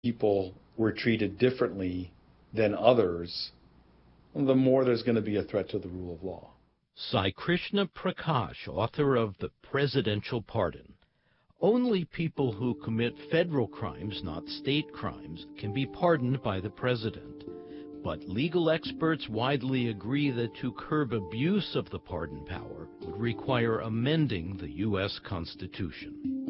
people were treated differently than others, the more there's going to be a threat to the rule of law. Sai Krishna Prakash, author of The Presidential Pardon. Only people who commit federal crimes, not state crimes, can be pardoned by the president. But legal experts widely agree that to curb abuse of the pardon power would require amending the U.S. Constitution.